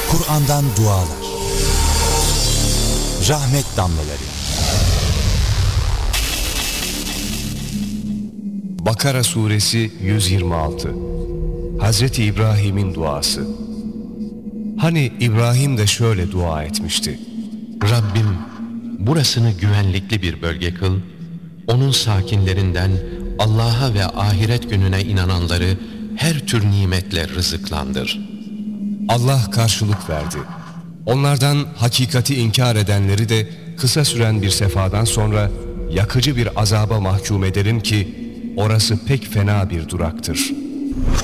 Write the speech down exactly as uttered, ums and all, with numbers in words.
Kur'an'dan dualar, rahmet damlaları. Bakara suresi yüz yirmi altı. Hazreti İbrahim'in duası. Hani İbrahim de şöyle dua etmişti: Rabbim, burasını güvenlikli bir bölge kıl, onun sakinlerinden Allah'a ve ahiret gününe inananları her tür nimetle rızıklandır. Allah karşılık verdi. Onlardan hakikati inkar edenleri de kısa süren bir sefadan sonra yakıcı bir azaba mahkum ederim ki orası pek fena bir duraktır.